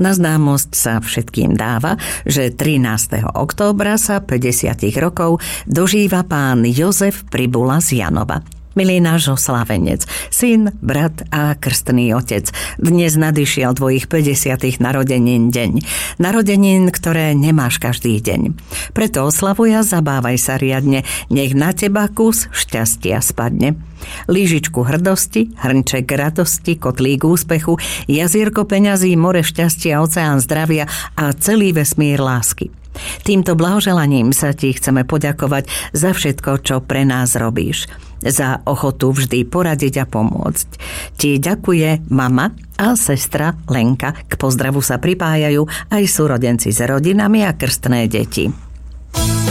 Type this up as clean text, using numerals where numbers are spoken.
Na známosť sa všetkým dáva, že 13. októbra sa 50 rokov dožíva pán Jozef Pribula z Janova. Milý náš oslávenec, syn, brat a krstný otec, dnes nadišiel tvojich 50. narodenín deň. Narodenín, ktoré nemáš každý deň. Preto oslavuj a zabávaj sa riadne, nech na teba kus šťastia spadne. Lížičku hrdosti, hrnček radosti, kotlík úspechu, jazierko peňazí, more šťastia, oceán zdravia a celý vesmír lásky. Týmto blahoželaním sa ti chceme poďakovať za všetko, čo pre nás robíš. Za ochotu vždy poradiť a pomôcť. Ti ďakuje mama a sestra Lenka. K pozdravu sa pripájajú aj súrodenci s rodinami a krstné deti.